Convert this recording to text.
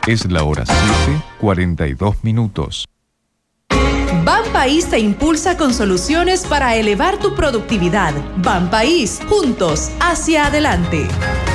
Es la hora 7:42. Banpaís te impulsa con soluciones para elevar tu productividad. Banpaís, juntos hacia adelante.